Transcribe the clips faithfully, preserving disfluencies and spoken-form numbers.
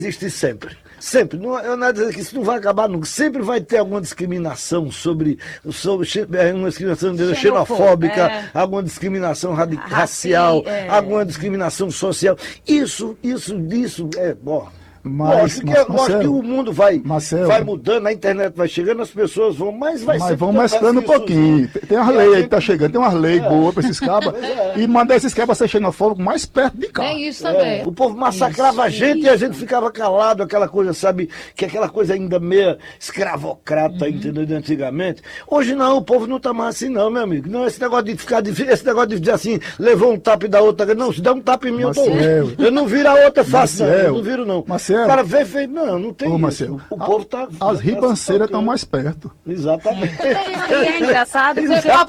existe sempre. Sempre. Não, eu não dizer que isso não vai acabar nunca. Sempre vai ter alguma discriminação sobre, sobre uma discriminação xenofóbica, é. alguma discriminação radi- Raci, racial, é. alguma discriminação social. Isso, isso, isso é bom. Mas, Lógico, mas, que, Marcelo, que o mundo vai, Marcelo, vai mudando, a internet vai chegando, as pessoas vão, mas vai Mas vão mesclando um pouquinho. Tem, tem umas leis aí que tá chegando, tem umas leis é. boas pra esses cabas. É. E mandar esses cabas ser xenofóbicos mais perto de cá. É isso também. É. O povo massacrava isso, a gente isso. e a gente ficava calado, aquela coisa, sabe, que aquela coisa ainda meio escravocrata, uhum. entendeu, de antigamente. Hoje não, o povo não tá mais assim não, meu amigo. Não, esse negócio de ficar, esse negócio de dizer assim, levou um tapa e da outra, não, se dá um tapa em mim, Marcelo. eu tô Eu não viro a outra fácil, não, eu não viro não. Marcelo. O cara vê, fez, não, não tem Ô, isso. Marcelo, O povo tá... As ribanceiras estão mais perto. Exatamente. E é engraçado,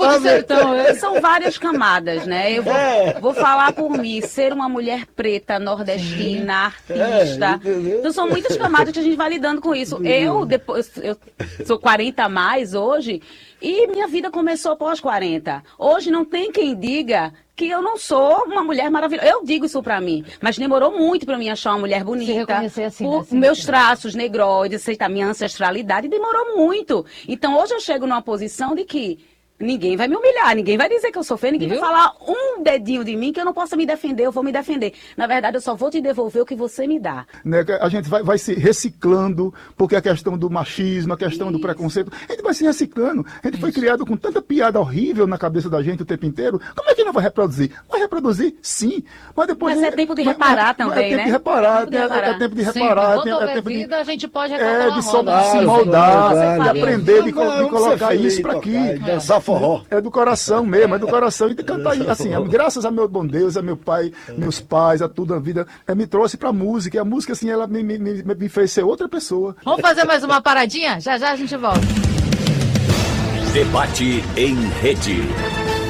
então, são várias camadas, né? Eu vou, é. vou falar por mim, ser uma mulher preta, nordestina, artista. É, então são muitas camadas que a gente vai lidando com isso. Eu, depois, eu sou quarenta a mais hoje, e minha vida começou após quarenta. Hoje não tem quem diga que eu não sou uma mulher maravilhosa. Eu digo isso pra mim, mas demorou muito pra mim achar uma mulher bonita. Se reconhecer assim, por assim, meus assim. traços negroides, aceitar minha ancestralidade, demorou muito. Então hoje eu chego numa posição de que ninguém vai me humilhar, ninguém vai dizer que eu sou feia, ninguém Viu? vai falar um dedinho de mim que eu não possa me defender, eu vou me defender. Na verdade, eu só vou te devolver o que você me dá. Né, a gente vai, vai se reciclando, porque a questão do machismo, a questão Isso. do preconceito, a gente vai se reciclando. A gente Isso. foi criado com tanta piada horrível na cabeça da gente o tempo inteiro. Como é que não vai reproduzir? Vai reproduzir, sim. Mas depois... Mas é tempo de reparar mas, também, é, é tempo né? de reparar, é tempo de reparar. É tempo de Sim, reparar. Sim, é tempo vida, de... a gente pode reclamar é, uma de roda. se moldar, de aprender, de, de colocar isso para aqui. Dançar forró. É do coração mesmo, é do coração. E cantar assim, graças a meu bom Deus, a meu pai, meus pais, a tudo a vida, é, me trouxe pra música. E a música, assim, ela me, me, me fez ser outra pessoa. Vamos fazer mais uma paradinha? Já já a gente volta. Debate em rede.